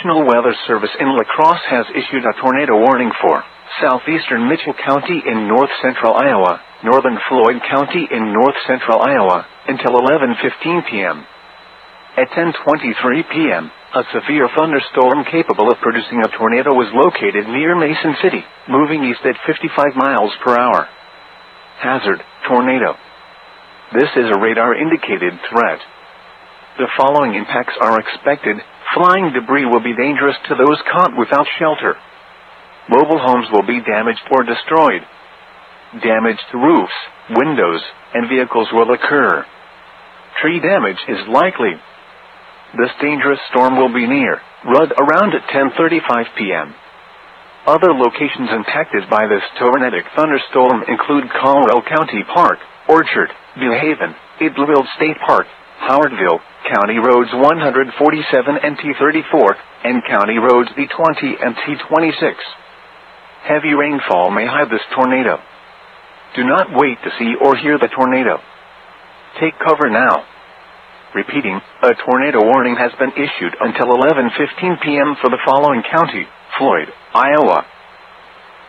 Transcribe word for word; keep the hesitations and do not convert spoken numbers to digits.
National Weather Service in La Crosse has issued a tornado warning for southeastern Mitchell County in north-central Iowa, northern Floyd County in north-central Iowa, until eleven fifteen p m At ten twenty-three p m, a severe thunderstorm capable of producing a tornado was located near Mason City, moving east at fifty-five miles per hour. Hazard: tornado. This is a radar-indicated threat. The following impacts are expected. Flying debris will be dangerous to those caught without shelter. Mobile homes will be damaged or destroyed. Damage to roofs, windows, and vehicles will occur. Tree damage is likely. This dangerous storm will be near Rudd around at ten thirty-five p m Other locations impacted by this tornadic thunderstorm include Colwell County Park, Orchard, Bellhaven, Idlewild State Park, Howardville, County Roads one forty-seven and T thirty-four, and County Roads D twenty and T twenty-six. Heavy rainfall may hide this tornado. Do not wait to see or hear the tornado. Take cover now. Repeating, a tornado warning has been issued until eleven fifteen p m for the following county: Floyd, Iowa,